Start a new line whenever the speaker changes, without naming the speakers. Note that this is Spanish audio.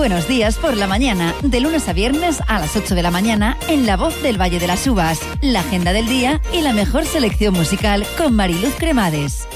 Buenos días por la mañana, de lunes a viernes a las 8 de la mañana en La Voz del Valle de las Uvas, la agenda del día y la mejor selección musical con Mariluz Cremades.